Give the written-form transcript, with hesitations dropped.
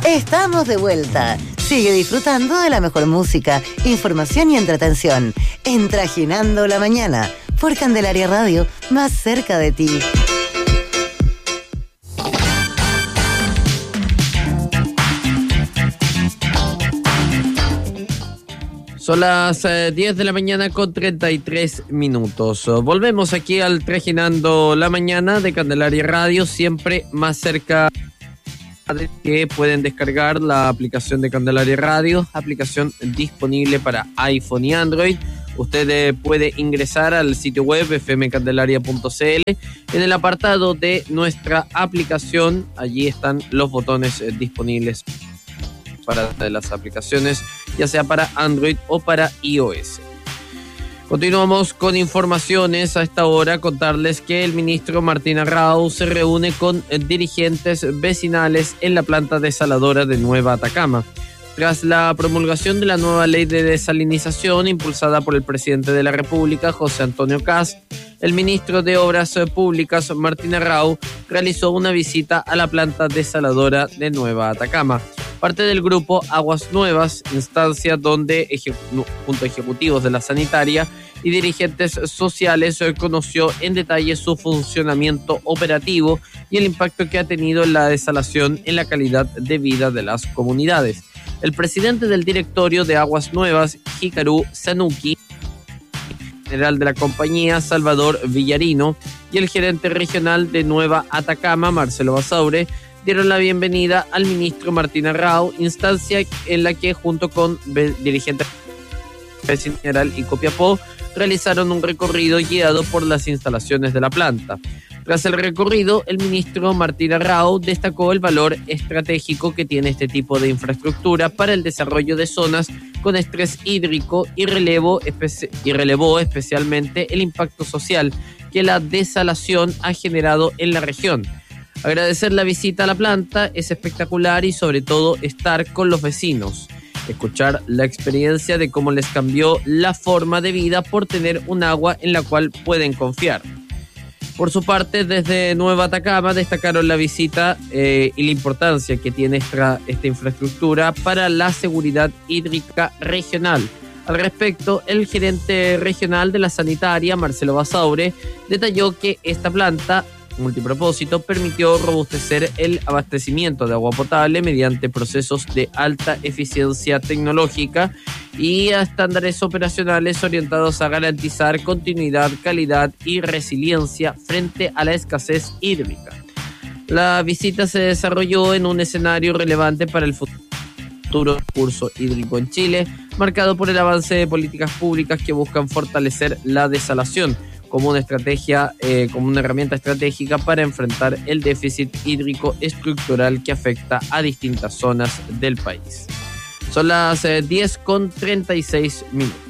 Estamos de vuelta. Sigue disfrutando de la mejor música, información y entretención en Trajinando la Mañana por Candelaria Radio, más cerca de ti. Son las 10 de la mañana con 33 minutos. Volvemos aquí al Trajinando la Mañana de Candelaria Radio, siempre más cerca de que pueden descargar la aplicación de Candelaria Radio, aplicación disponible para iPhone y Android. Usted puede ingresar al sitio web fmcandelaria.cl. En el apartado de nuestra aplicación, allí están los botones disponibles para las aplicaciones, ya sea para Android o para iOS. Continuamos con informaciones. A esta hora contarles que el ministro Martín Arrau se reúne con dirigentes vecinales en la planta desaladora de Nueva Atacama. Tras la promulgación de la nueva ley de desalinización impulsada por el presidente de la República, José Antonio Kast, el ministro de Obras Públicas, Martín Arrau, realizó una visita a la planta desaladora de Nueva Atacama. Parte del grupo Aguas Nuevas, instancia donde junto a ejecutivos de la sanitaria y dirigentes sociales conoció en detalle su funcionamiento operativo y el impacto que ha tenido la desalación en la calidad de vida de las comunidades. El presidente del directorio de Aguas Nuevas, Hikaru Sanuki, general de la compañía, Salvador Villarino, y el gerente regional de Nueva Atacama, Marcelo Basaure, dieron la bienvenida al ministro Martín Arrau, instancia en la que junto con dirigentes general y Copiapó realizaron un recorrido guiado por las instalaciones de la planta. Tras el recorrido, el ministro Martín Arrau destacó el valor estratégico que tiene este tipo de infraestructura para el desarrollo de zonas con estrés hídrico y relevó especialmente el impacto social que la desalación ha generado en la región. Agradecer la visita a la planta es espectacular y sobre todo estar con los vecinos. Escuchar la experiencia de cómo les cambió la forma de vida por tener un agua en la cual pueden confiar. Por su parte, desde Nueva Atacama destacaron la visita y la importancia que tiene esta infraestructura para la seguridad hídrica regional. Al respecto, el gerente regional de la sanitaria, Marcelo Basaure, detalló que esta planta multipropósito permitió robustecer el abastecimiento de agua potable mediante procesos de alta eficiencia tecnológica y a estándares operacionales orientados a garantizar continuidad, calidad y resiliencia frente a la escasez hídrica. La visita se desarrolló en un escenario relevante para el futuro recurso hídrico en Chile, marcado por el avance de políticas públicas que buscan fortalecer la desalación como una herramienta estratégica para enfrentar el déficit hídrico estructural que afecta a distintas zonas del país. Son las 10:36 minutos.